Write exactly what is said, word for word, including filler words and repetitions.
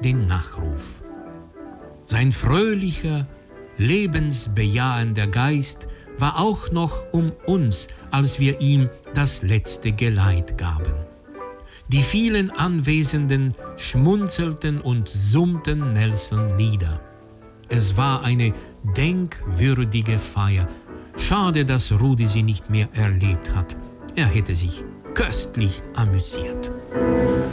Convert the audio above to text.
den Nachruf. Sein fröhlicher, lebensbejahender Geist war auch noch um uns, als wir ihm das letzte Geleit gaben. Die vielen Anwesenden schmunzelten und summten Nelson Lieder. Es war eine denkwürdige Feier. Schade, dass Rudi sie nicht mehr erlebt hat. Er hätte sich köstlich amüsiert.